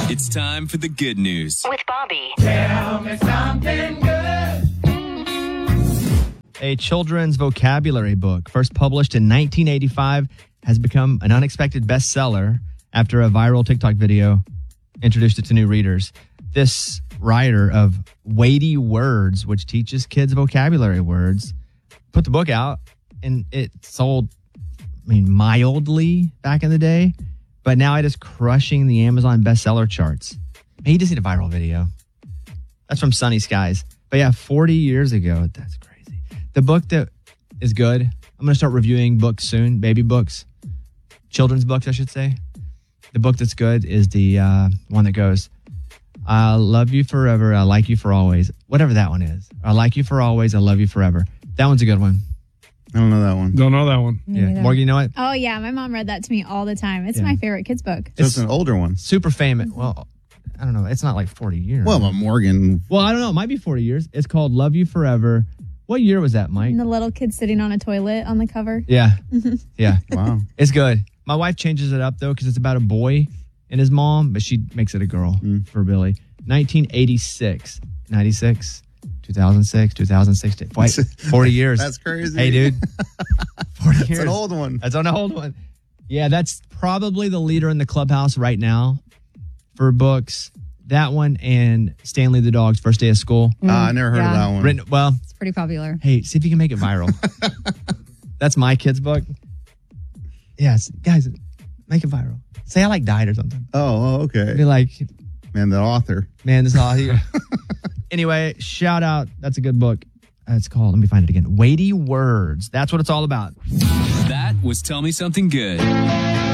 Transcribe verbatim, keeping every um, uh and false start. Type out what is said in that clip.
It's time for the good news with Bobby. Tell me something good. A children's vocabulary book, first published in nineteen eighty-five, has become an unexpected bestseller after a viral TikTok video introduced it to new readers. This writer of Weighty Words, which teaches kids vocabulary words, put the book out, and it sold, I mean, mildly back in the day, but now it is crushing the Amazon bestseller charts. He just did a viral video. That's from Sunny Skies. But yeah, forty years ago, that's crazy. The book that is good, I'm going to start reviewing books soon, baby books, children's books, I should say. The book that's good is the uh, one that goes, I love you forever, I like you for always. Whatever that one is. I like you for always, I love you forever. That one's a good one. I don't know that one. Don't know that one. Me yeah. Neither. Morgan, you know it? Oh, yeah. My mom read that to me all the time. It's yeah. my favorite kids' book. So it's, it's an older one. Super famous. Well, I don't know. It's not like forty years. Well, but Morgan. Well, I don't know. It might be forty years. It's called Love You Forever. What year was that, Mike? And the little kid sitting on a toilet on the cover. Yeah. Yeah. Wow. It's good. My wife changes it up, though, because it's about a boy and his mom, but she makes it a girl mm. for Billy. nineteen eighty-six. ninety-six. two thousand six, two thousand sixteen. forty years. That's crazy. Hey, dude. forty That's years. an old one. That's an old one. Yeah, that's probably the leader in the clubhouse right now for books. That one and Stanley the Dog's First Day of School. Mm, uh, I never heard yeah. of that one. Written, well, it's pretty popular. Hey, see if you can make it viral. That's my kid's book. Yes, guys, make it viral. Say I like died or something. Oh, oh okay. Be like, man, the author. Man, this author. Anyway, shout out. That's a good book. Uh, it's called, let me find it again, Weighty Words. That's what it's all about. That was Tell Me Something Good.